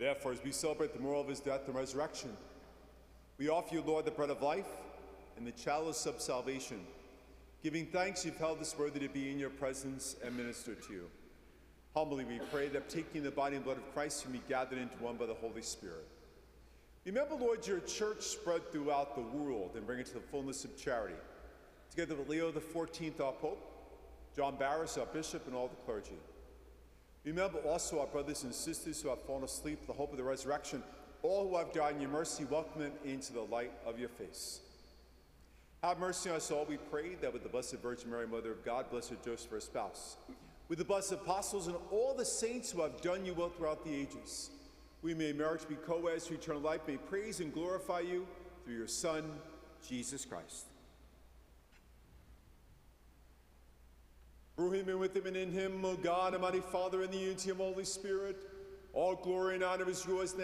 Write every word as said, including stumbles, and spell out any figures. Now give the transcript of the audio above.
Therefore, as we celebrate the memorial of his death and resurrection, we offer you, Lord, the bread of life and the chalice of salvation, giving thanks you've held us worthy to be in your presence and minister to you. Humbly we pray that, taking the body and blood of Christ, you be gathered into one by the Holy Spirit. Remember, Lord, your church spread throughout the world and bring it to the fullness of charity, together with Leo the fourteenth, our Pope, John Barris, our Bishop, and all the clergy. Remember also our brothers and sisters who have fallen asleep, the hope of the resurrection. All who have died in your mercy, welcome them into the light of your face. Have mercy on us all, we pray, that with the Blessed Virgin Mary, Mother of God, Blessed Joseph, her spouse, with the blessed apostles and all the saints who have done you well throughout the ages, we may merit to be co-heirs to eternal life, may praise and glorify you through your Son, Jesus Christ. Through him and with him and in him, O God, Almighty Father, in the unity of the Holy Spirit, all glory and honor is yours now.